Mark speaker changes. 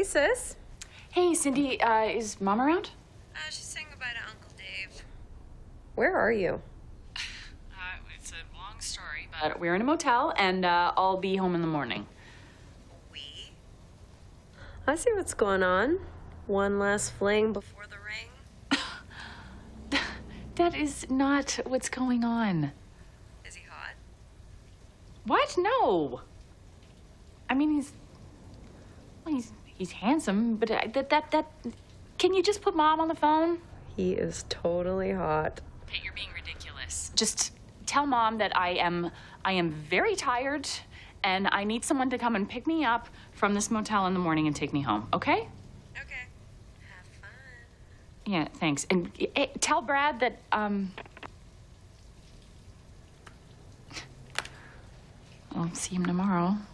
Speaker 1: Hey, sis.
Speaker 2: Hey, Cindy, is Mom around?
Speaker 3: She's saying goodbye to Uncle Dave.
Speaker 1: Where are you?
Speaker 2: It's a long story, but we're in a motel, and I'll be home in the morning.
Speaker 3: We?
Speaker 1: I see what's going on. One last fling before the ring.
Speaker 2: That is not what's going on.
Speaker 3: Is he hot?
Speaker 2: What? No. I mean, he's handsome, but can you just put Mom on the phone?
Speaker 1: He is totally hot.
Speaker 2: Okay, you're being ridiculous. Just tell Mom that I am very tired, and I need someone to come and pick me up from this motel in the morning and take me home, okay?
Speaker 3: Okay. Have fun.
Speaker 2: Yeah, thanks. And tell Brad that, I'll see him tomorrow.